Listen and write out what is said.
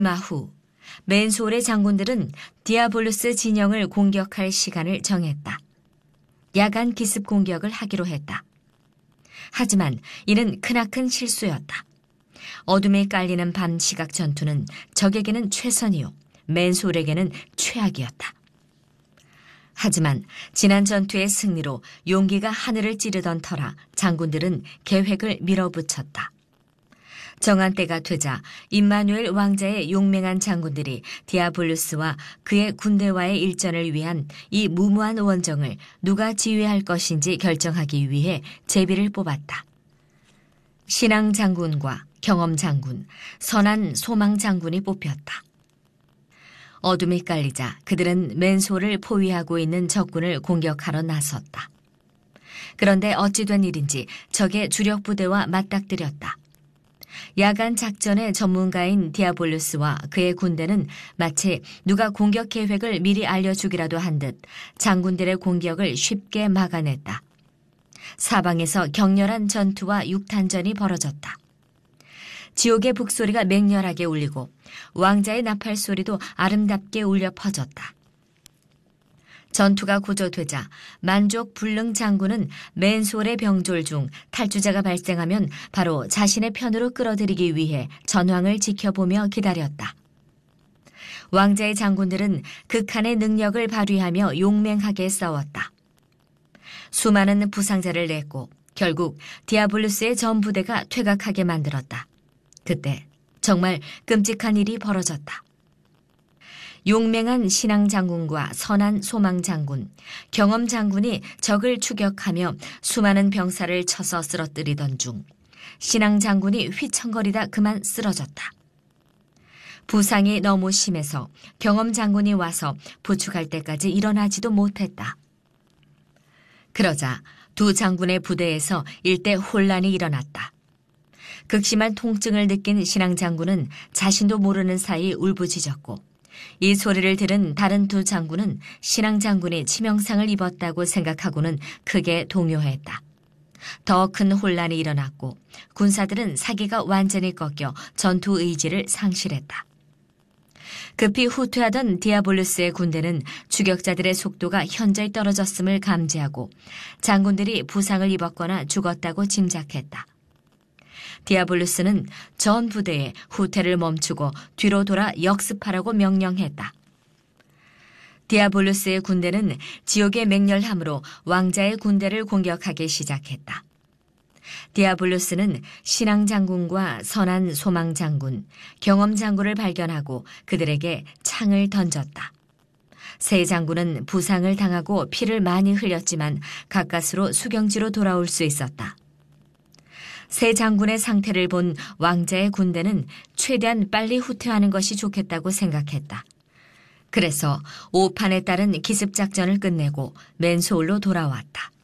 마후, 맨소울의 장군들은 디아블루스 진영을 공격할 시간을 정했다. 야간 기습 공격을 하기로 했다. 하지만 이는 크나큰 실수였다. 어둠에 깔리는 밤 시각 전투는 적에게는 최선이요, 맨소울에게는 최악이었다. 하지만 지난 전투의 승리로 용기가 하늘을 찌르던 터라 장군들은 계획을 밀어붙였다. 정한 때가 되자 임마누엘 왕자의 용맹한 장군들이 디아블루스와 그의 군대와의 일전을 위한 이 무모한 원정을 누가 지휘할 것인지 결정하기 위해 제비를 뽑았다. 신앙 장군과 경험 장군, 선한 소망 장군이 뽑혔다. 어둠이 깔리자 그들은 맨소를 포위하고 있는 적군을 공격하러 나섰다. 그런데 어찌 된 일인지 적의 주력 부대와 맞닥뜨렸다. 야간 작전의 전문가인 디아블루스와 그의 군대는 마치 누가 공격 계획을 미리 알려주기라도 한 듯 장군들의 공격을 쉽게 막아냈다. 사방에서 격렬한 전투와 육탄전이 벌어졌다. 지옥의 북소리가 맹렬하게 울리고 왕자의 나팔 소리도 아름답게 울려 퍼졌다. 전투가 고조되자 만족 불능 장군은 맨소울의 병졸 중 탈주자가 발생하면 바로 자신의 편으로 끌어들이기 위해 전황을 지켜보며 기다렸다. 왕자의 장군들은 극한의 능력을 발휘하며 용맹하게 싸웠다. 수많은 부상자를 냈고 결국 디아블루스의 전부대가 퇴각하게 만들었다. 그때 정말 끔찍한 일이 벌어졌다. 용맹한 신앙 장군과 선한 소망 장군, 경험 장군이 적을 추격하며 수많은 병사를 쳐서 쓰러뜨리던 중 신앙 장군이 휘청거리다 그만 쓰러졌다. 부상이 너무 심해서 경험 장군이 와서 부축할 때까지 일어나지도 못했다. 그러자 두 장군의 부대에서 일대 혼란이 일어났다. 극심한 통증을 느낀 신앙 장군은 자신도 모르는 사이 울부짖었고 이 소리를 들은 다른 두 장군은 신앙 장군이 치명상을 입었다고 생각하고는 크게 동요했다. 더 큰 혼란이 일어났고 군사들은 사기가 완전히 꺾여 전투 의지를 상실했다. 급히 후퇴하던 디아블루스의 군대는 추격자들의 속도가 현저히 떨어졌음을 감지하고 장군들이 부상을 입었거나 죽었다고 짐작했다. 디아블루스는 전 부대에 후퇴를 멈추고 뒤로 돌아 역습하라고 명령했다. 디아블루스의 군대는 지옥의 맹렬함으로 왕자의 군대를 공격하기 시작했다. 디아블루스는 신앙 장군과 선한 소망 장군, 경험 장군을 발견하고 그들에게 창을 던졌다. 세 장군은 부상을 당하고 피를 많이 흘렸지만 가까스로 수경지로 돌아올 수 있었다. 세 장군의 상태를 본 왕자의 군대는 최대한 빨리 후퇴하는 것이 좋겠다고 생각했다. 그래서 오판에 따른 기습작전을 끝내고 맨소울로 돌아왔다.